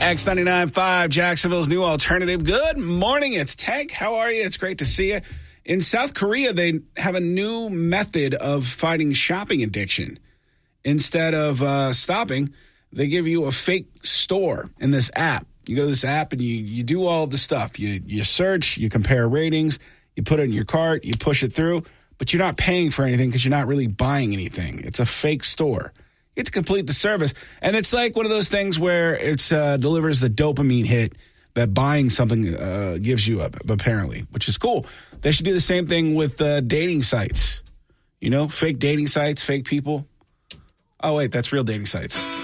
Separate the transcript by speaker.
Speaker 1: X99.5, Jacksonville's new alternative. Good morning, it's Tank. How are you? It's great to see you. In South Korea, they have a new method of fighting shopping addiction. Instead of stopping, they give you a fake store in this app. You go to this app and you do all the stuff. You search, you compare ratings, you put it in your cart, you push it through, but you're not paying for anything because you're not really buying anything. It's a fake store. You get to complete the service. And it's like one of those things where it delivers the dopamine hit that buying something gives you, apparently, which is cool. They should do the same thing with dating sites. You know, fake dating sites, fake people. Oh, wait, that's real dating sites.